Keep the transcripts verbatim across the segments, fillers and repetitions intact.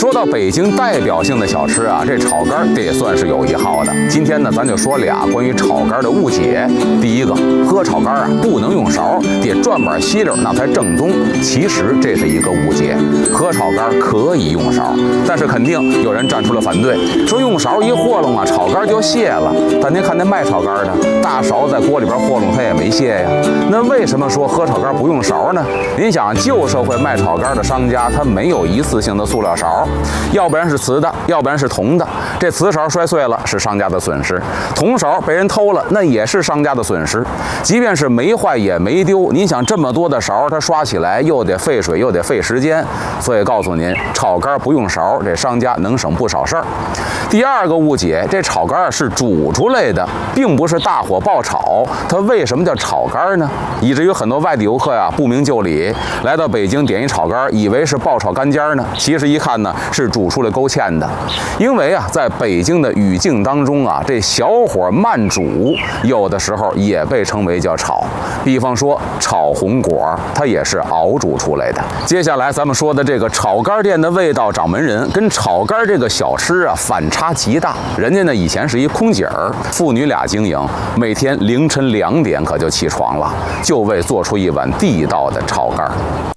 说到北京代表性的小吃啊，这炒肝这也算是有一号的。今天呢，咱就说俩关于炒肝的误解。第一个，喝炒肝啊不能用勺，得转板吸溜，那才正宗。其实这是一个误解，喝炒肝可以用勺，但是肯定有人站出了反对，说用勺一和弄啊，炒肝就泄了。但您看那卖炒肝的，大勺在锅里边和弄，它也没泄呀。那为什么说喝炒肝不用勺呢？您想，旧社会卖炒肝的商家，他没有一次性的塑料勺，要不然是瓷的，要不然是铜的。这瓷勺摔碎了是商家的损失，铜勺被人偷了那也是商家的损失。即便是没坏也没丢，您想这么多的勺，它刷起来又得费水又得费时间，所以告诉您，炒肝不用勺，这商家能省不少事儿。第二个误解，这炒肝是煮出来的，并不是大火爆炒，它为什么叫炒肝呢？以至于很多外地游客呀不明就里，来到北京点一炒肝，以为是爆炒干尖呢，其实一看呢是煮出来勾芡的。因为啊，在北京的语境当中啊，这小火慢煮有的时候也被称为叫炒。比方说炒红果，它也是熬煮出来的。接下来咱们说的这个炒肝店的味道掌门人，跟炒肝这个小吃啊反差极大。人家呢以前是一空姐儿，父女俩经营，每天凌晨两点可就起床了，就为做出一碗地道的炒肝。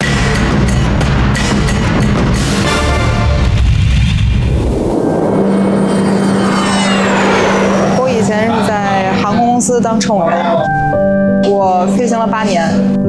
我以前是在航空公司当乘务员，我飞行了八年。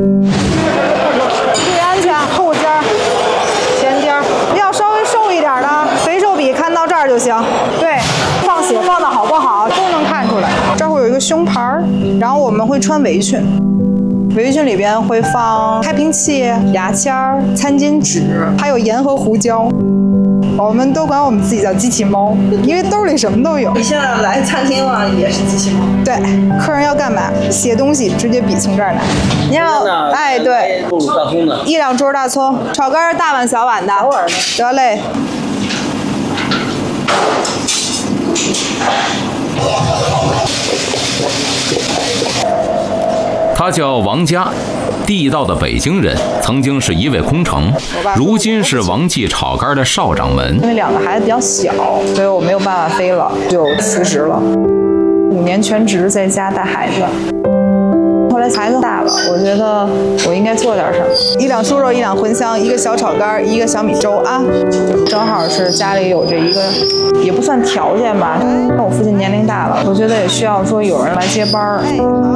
注意安全，后肩、前肩，要稍微瘦一点的，肥瘦比看到这儿就行。对，放血放的好不好都能看出来。这儿会有一个胸牌儿，然后我们会穿围裙。围裙里边会放开瓶器、牙签、餐巾纸，还有盐和胡椒。我们都管我们自己叫机器猫，因为兜里什么都有。 你现在来餐厅了也是机器猫？ 对，客人要干嘛写东西，直接笔从这儿拿。你好，哎，对， 不卤大葱的， 一两桌大葱，炒肝大碗小碗的， 小碗的， 得嘞。 他叫王佳，地道的北京人，曾经是一位空乘，如今是王记炒肝的少掌门。 因为两个孩子比较小，所以我没有办法飞了，就辞职了。五年全职在家带孩子。后来孩子大了，我觉得我应该做点什么。一两猪肉，一两荤香，一个小炒肝，一个小米粥啊，正好是家里有这一个，也不算条件吧。那我父亲年龄大了，我觉得也需要说有人来接班儿。